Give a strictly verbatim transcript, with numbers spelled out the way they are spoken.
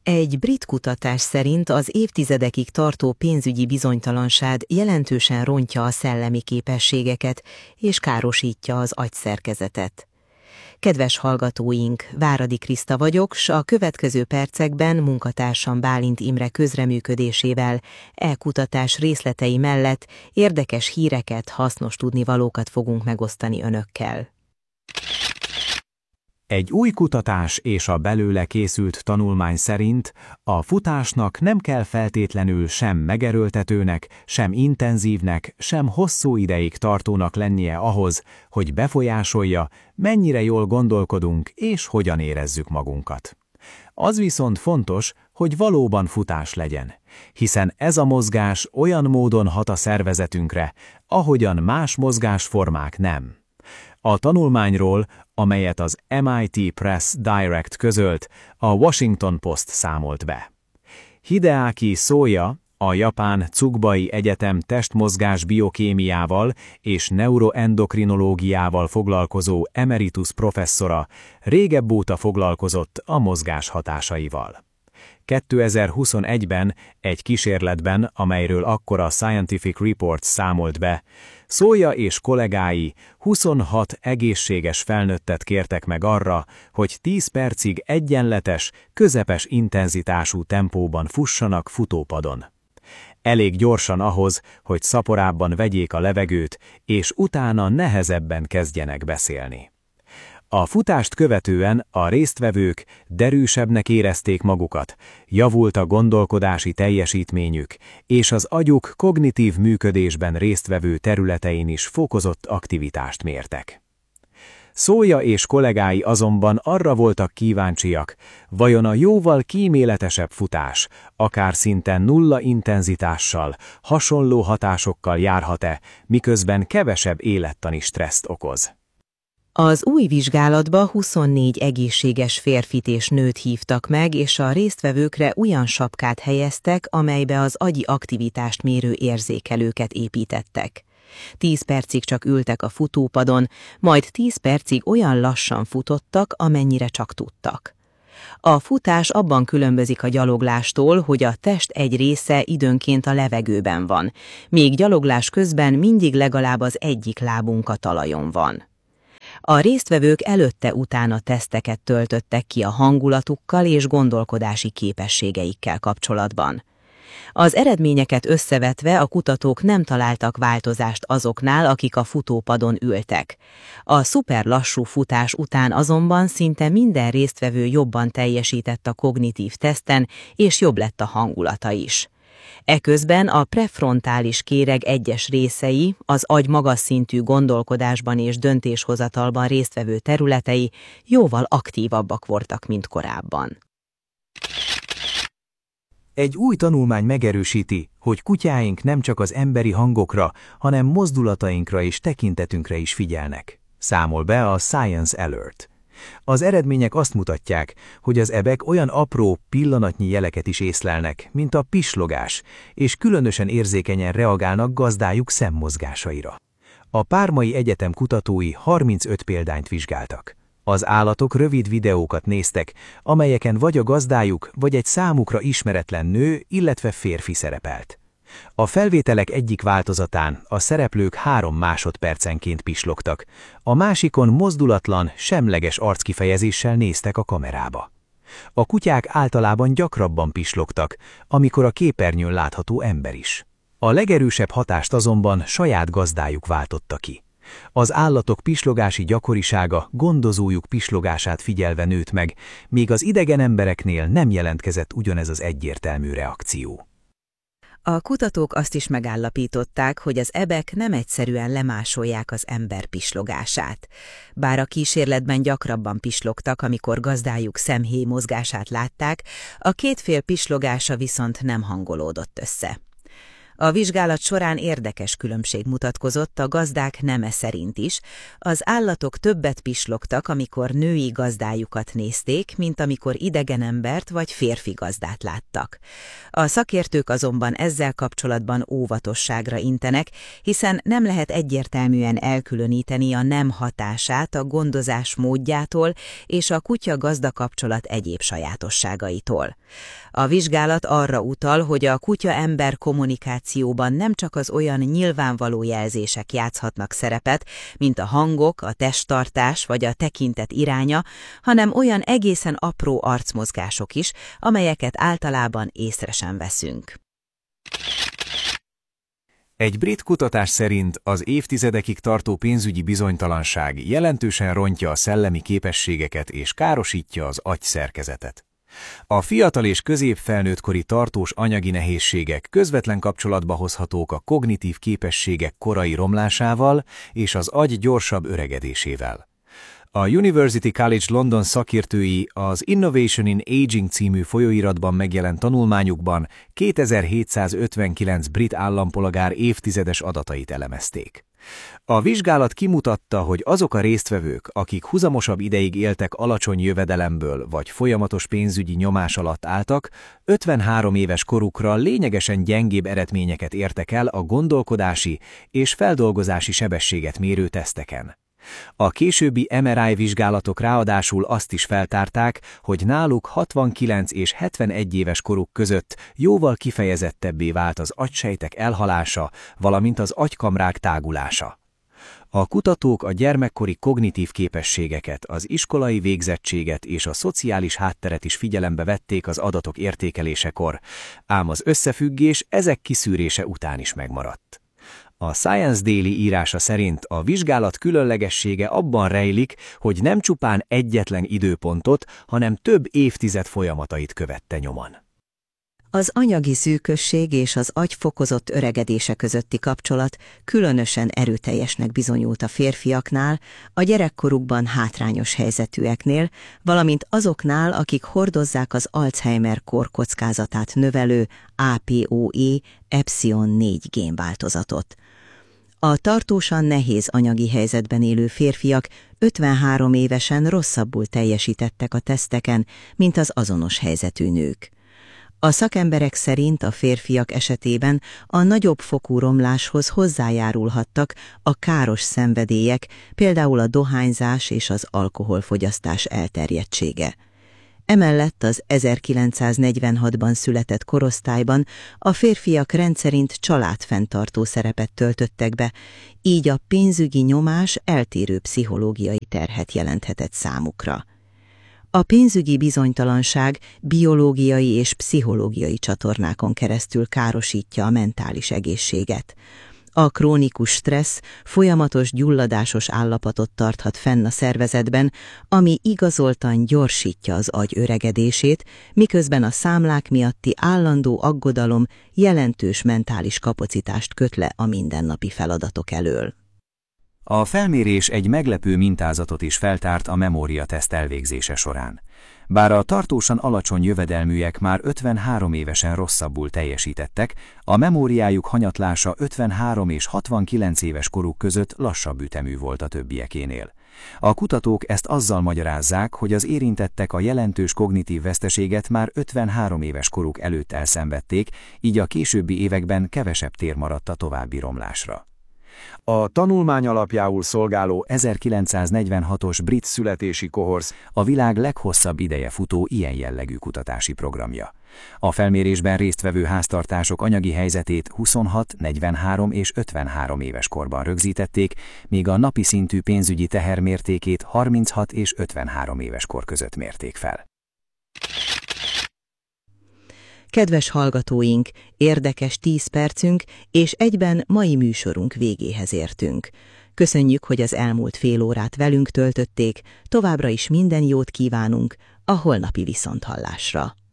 Egy brit kutatás szerint az évtizedekig tartó pénzügyi bizonytalanság jelentősen rontja a szellemi képességeket és károsítja az agyszerkezetet. Kedves hallgatóink, Váradi Kriszta vagyok, s a következő percekben munkatársam Bálint Imre közreműködésével e-kutatás részletei mellett érdekes híreket, hasznos tudnivalókat fogunk megosztani önökkel. Egy új kutatás és a belőle készült tanulmány szerint a futásnak nem kell feltétlenül sem megerőltetőnek, sem intenzívnek, sem hosszú ideig tartónak lennie ahhoz, hogy befolyásolja, mennyire jól gondolkodunk és hogyan érezzük magunkat. Az viszont fontos, hogy valóban futás legyen, hiszen ez a mozgás olyan módon hat a szervezetünkre, ahogyan más mozgásformák nem. A tanulmányról, amelyet az em i té Press Direct közölt, a Washington Post számolt be. Hideaki Soya, a japán Tsukubai Egyetem testmozgás biokémiával és neuroendokrinológiával foglalkozó emeritus professzora régebb óta foglalkozott a mozgás hatásaival. kétezer-huszonegyben egy kísérletben, amelyről akkor a Scientific Reports számolt be, Soya és kollégái huszonhat egészséges felnőttet kértek meg arra, hogy tíz percig egyenletes, közepes intenzitású tempóban fussanak futópadon. Elég gyorsan ahhoz, hogy szaporábban vegyék a levegőt, és utána nehezebben kezdjenek beszélni. A futást követően a résztvevők derűsebbnek érezték magukat, javult a gondolkodási teljesítményük, és az agyuk kognitív működésben résztvevő területein is fokozott aktivitást mértek. Soya és kollégái azonban arra voltak kíváncsiak, vajon a jóval kíméletesebb futás, akár szinte nulla intenzitással, hasonló hatásokkal járhat-e, miközben kevesebb élettani stresszt okoz. Az új vizsgálatba huszonnégy egészséges férfit és nőt hívtak meg, és a résztvevőkre olyan sapkát helyeztek, amelybe az agyi aktivitást mérő érzékelőket építettek. Tíz percig csak ültek a futópadon, majd tíz percig olyan lassan futottak, amennyire csak tudtak. A futás abban különbözik a gyaloglástól, hogy a test egy része időnként a levegőben van, míg gyaloglás közben mindig legalább az egyik lábunk a talajon van. A résztvevők előtte-utána teszteket töltöttek ki a hangulatukkal és gondolkodási képességeikkel kapcsolatban. Az eredményeket összevetve a kutatók nem találtak változást azoknál, akik a futópadon ültek. A szuperlassú futás után azonban szinte minden résztvevő jobban teljesített a kognitív teszten, és jobb lett a hangulata is. Eközben a prefrontális kéreg egyes részei, az agy magas szintű gondolkodásban és döntéshozatalban résztvevő területei jóval aktívabbak voltak, mint korábban. Egy új tanulmány megerősíti, hogy kutyáink nem csak az emberi hangokra, hanem mozdulatainkra és tekintetünkre is figyelnek, számol be a Science Alert. Az eredmények azt mutatják, hogy az ebek olyan apró, pillanatnyi jeleket is észlelnek, mint a pislogás, és különösen érzékenyen reagálnak gazdájuk szemmozgásaira. A Parmai Egyetem kutatói harmincöt példányt vizsgáltak. Az állatok rövid videókat néztek, amelyeken vagy a gazdájuk, vagy egy számukra ismeretlen nő, illetve férfi szerepelt. A felvételek egyik változatán a szereplők három másodpercenként pislogtak, a másikon mozdulatlan, semleges arckifejezéssel néztek a kamerába. A kutyák általában gyakrabban pislogtak, amikor a képernyőn látható ember is. A legerősebb hatást azonban saját gazdájuk váltotta ki. Az állatok pislogási gyakorisága gondozójuk pislogását figyelve nőtt meg, míg az idegen embereknél nem jelentkezett ugyanez az egyértelmű reakció. A kutatók azt is megállapították, hogy az ebek nem egyszerűen lemásolják az ember pislogását. Bár a kísérletben gyakrabban pislogtak, amikor gazdájuk szemhéj mozgását látták, a két fél pislogása viszont nem hangolódott össze. A vizsgálat során érdekes különbség mutatkozott a gazdák neme szerint is. Az állatok többet pislogtak, amikor női gazdájukat nézték, mint amikor idegen embert vagy férfi gazdát láttak. A szakértők azonban ezzel kapcsolatban óvatosságra intenek, hiszen nem lehet egyértelműen elkülöníteni a nem hatását a gondozás módjától és a kutya-gazda kapcsolat egyéb sajátosságaitól. A vizsgálat arra utal, hogy a kutya-ember kommunikációban nem csak az olyan nyilvánvaló jelzések játszhatnak szerepet, mint a hangok, a testtartás vagy a tekintet iránya, hanem olyan egészen apró arcmozgások is, amelyeket általában észre sem veszünk. Egy brit kutatás szerint az évtizedekig tartó pénzügyi bizonytalanság jelentősen rontja a szellemi képességeket és károsítja az agy szerkezetet. A fiatal és középfelnőttkori tartós anyagi nehézségek közvetlen kapcsolatba hozhatók a kognitív képességek korai romlásával és az agy gyorsabb öregedésével. A University College London szakértői az Innovation in Aging című folyóiratban megjelent tanulmányukban kétezer-hétszázötvenkilenc brit állampolgár évtizedes adatait elemezték. A vizsgálat kimutatta, hogy azok a résztvevők, akik huzamosabb ideig éltek alacsony jövedelemből vagy folyamatos pénzügyi nyomás alatt álltak, ötvenhárom éves korukra lényegesen gyengébb eredményeket értek el a gondolkodási és feldolgozási sebességet mérő teszteken. A későbbi em er i vizsgálatok ráadásul azt is feltárták, hogy náluk hatvankilenc és hetvenegy éves koruk között jóval kifejezettebbé vált az agysejtek elhalása, valamint az agykamrák tágulása. A kutatók a gyermekkori kognitív képességeket, az iskolai végzettséget és a szociális hátteret is figyelembe vették az adatok értékelésekor, ám az összefüggés ezek kiszűrése után is megmaradt. A Science Daily írása szerint a vizsgálat különlegessége abban rejlik, hogy nem csupán egyetlen időpontot, hanem több évtized folyamatait követte nyomon. Az anyagi szűkösség és az agy fokozott öregedése közötti kapcsolat különösen erőteljesnek bizonyult a férfiaknál, a gyerekkorukban hátrányos helyzetűeknél, valamint azoknál, akik hordozzák az Alzheimer-kór kockázatát növelő á pé o é epsilon négy génváltozatot. A tartósan nehéz anyagi helyzetben élő férfiak ötvenhárom évesen rosszabbul teljesítettek a teszteken, mint az azonos helyzetű nők. A szakemberek szerint a férfiak esetében a nagyobb fokú romláshoz hozzájárulhattak a káros szenvedélyek, például a dohányzás és az alkoholfogyasztás elterjedtsége. Emellett az ezerkilencszáznegyvenhatban született korosztályban a férfiak rendszerint családfenntartó szerepet töltöttek be, így a pénzügyi nyomás eltérő pszichológiai terhet jelenthetett számukra. A pénzügyi bizonytalanság biológiai és pszichológiai csatornákon keresztül károsítja a mentális egészséget. A krónikus stressz folyamatos gyulladásos állapotot tarthat fenn a szervezetben, ami igazoltan gyorsítja az agy öregedését, miközben a számlák miatti állandó aggodalom jelentős mentális kapacitást köt le a mindennapi feladatok elől. A felmérés egy meglepő mintázatot is feltárt a memóriateszt elvégzése során. Bár a tartósan alacsony jövedelműek már ötvenhárom évesen rosszabbul teljesítettek, a memóriájuk hanyatlása ötvenhárom és hatvankilenc éves koruk között lassabb ütemű volt a többiekénél. A kutatók ezt azzal magyarázzák, hogy az érintettek a jelentős kognitív veszteséget már ötvenhárom éves koruk előtt elszenvedték, így a későbbi években kevesebb tér maradt a további romlásra. A tanulmány alapjául szolgáló ezerkilencszáznegyvenhatos brit születési kohorsz a világ leghosszabb ideje futó ilyen jellegű kutatási programja. A felmérésben résztvevő háztartások anyagi helyzetét huszonhat, negyvenhárom és ötvenhárom éves korban rögzítették, míg a napi szintű pénzügyi teher mértékét harminchat és ötvenhárom éves kor között mérték fel. Kedves hallgatóink, érdekes tíz percünk, és egyben mai műsorunk végéhez értünk. Köszönjük, hogy az elmúlt fél órát velünk töltötték, továbbra is minden jót kívánunk a holnapi viszonthallásra.